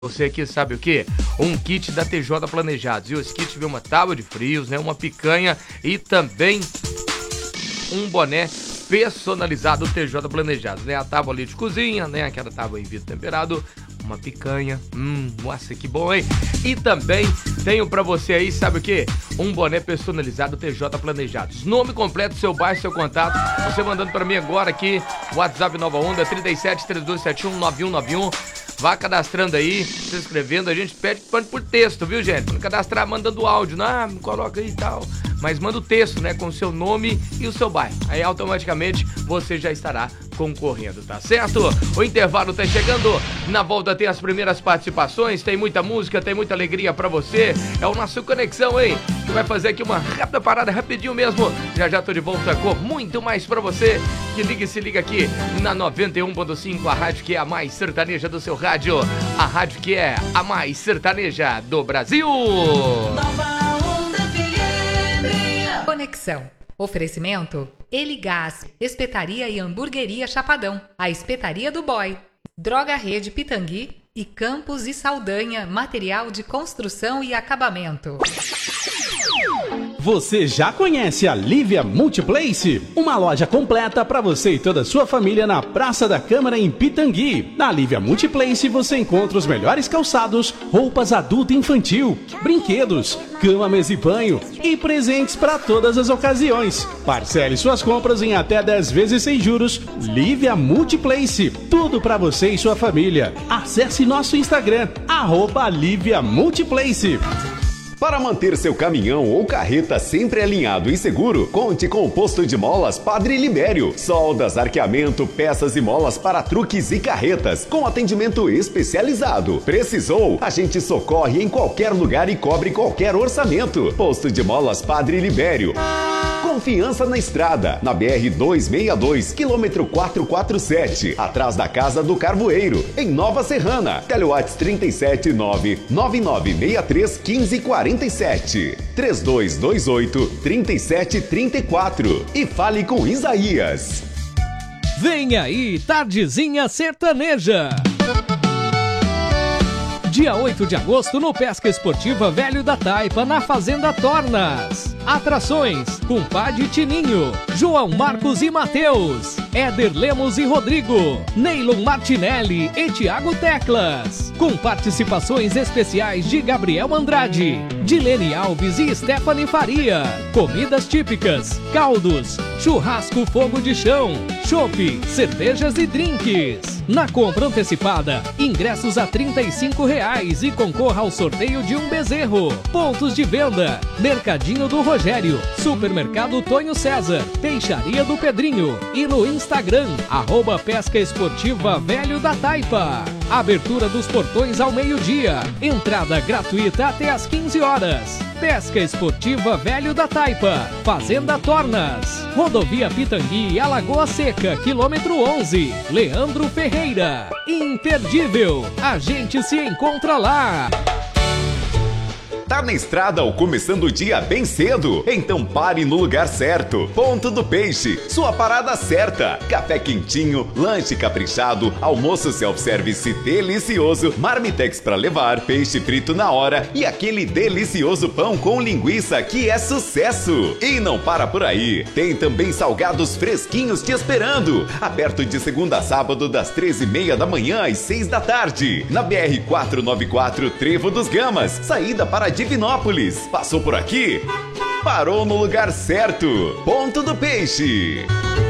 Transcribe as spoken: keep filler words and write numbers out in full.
Você aqui sabe o que? Um kit da T J Planejados. E esse kit vem uma tábua de frios, né? Uma picanha e também um boné personalizado T J Planejados, né? A tábua ali de cozinha, né? Aquela tábua em vidro temperado, uma picanha. Hum, nossa, que bom, hein? E também tenho pra você aí, sabe o que? Um boné personalizado T J Planejados. Nome completo, seu bairro, seu contato. Você mandando pra mim agora aqui, WhatsApp Nova Onda, trinta e sete, trinta e dois setenta e um, nove um nove um. Vá cadastrando aí, se inscrevendo, a gente pede por texto, viu, gente? Não cadastrar mandando áudio, não, ah, me coloca aí e tal. Mas manda o texto, né, com o seu nome e o seu bairro. Aí automaticamente você já estará concorrendo, tá certo? O intervalo tá chegando, na volta tem as primeiras participações, tem muita música, tem muita alegria pra você. É o nosso Conexão, hein? Que vai fazer aqui uma rápida parada, rapidinho mesmo. Já já tô de volta com muito mais pra você. Que liga e se liga aqui na noventa e um ponto cinco, a rádio que é a mais sertaneja do seu rádio. A rádio que é a mais sertaneja do Brasil. Conexão. Oferecimento Eligás, Espetaria e Hamburgueria Chapadão, a Espetaria do Boy, Droga Rede Pitangui e Campos e Saldanha, material de construção e acabamento. Você já conhece a Lívia Multiplace? Uma loja completa para você e toda a sua família na Praça da Câmara em Pitangui. Na Lívia Multiplace você encontra os melhores calçados, roupas adulto e infantil, brinquedos, cama, mesa e banho e presentes para todas as ocasiões. Parcele suas compras em até dez vezes sem juros. Lívia Multiplace, tudo para você e sua família. Acesse nosso Instagram, arroba Lívia Multiplace. Para manter seu caminhão ou carreta sempre alinhado e seguro, conte com o posto de molas Padre Libério. Soldas, arqueamento, peças e molas para truques e carretas, com atendimento especializado. Precisou? A gente socorre em qualquer lugar e cobre qualquer orçamento. Posto de molas Padre Libério. Confiança na estrada, na B R duzentos e sessenta e dois, quilômetro quatrocentos e quarenta e sete, atrás da Casa do Carvoeiro, em Nova Serrana. Telewatts trinta sete nove nove nove seis três um cinco quatro sete, três dois dois oito, três sete três quatro e fale com Isaías. Vem aí, Tardezinha Sertaneja. Dia oito de agosto no Pesca Esportiva Velho da Taipa, na Fazenda Tornas. Atrações: Compadre Tininho, João Marcos e Matheus, Éder Lemos e Rodrigo, Neylon Martinelli e Thiago Teclas. Com participações especiais de Gabriel Andrade, Dilene Alves e Stephanie Faria. Comidas típicas, caldos, churrasco fogo de chão, chopp, cervejas e drinks. Na compra antecipada, ingressos a trinta e cinco reais e concorra ao sorteio de um bezerro. Pontos de venda: Mercadinho do Rogério, Supermercado Tonho César, Peixaria do Pedrinho e no Instagram, arroba Pesca Esportiva Velho da Taipa. Abertura dos portões ao meio-dia, entrada gratuita até às quinze horas. Pesca Esportiva Velho da Taipa, Fazenda Tornas, Rodovia Pitangui, Alagoa Seca, quilômetro onze, Leandro Ferreira. Imperdível, a gente se encontra lá. Tá na estrada ou começando o dia bem cedo? Então pare no lugar certo. Ponto do Peixe, sua parada certa. Café quentinho, lanche caprichado, almoço self-service delicioso, marmitex pra levar, peixe frito na hora e aquele delicioso pão com linguiça que é sucesso. E não para por aí, tem também salgados fresquinhos te esperando. Aberto de segunda a sábado das treze e meia da manhã às seis da tarde. Na B R quatrocentos e noventa e quatro, Trevo dos Gamas, saída para Divinópolis. Passou por aqui? Parou no lugar certo. Ponto do Peixe.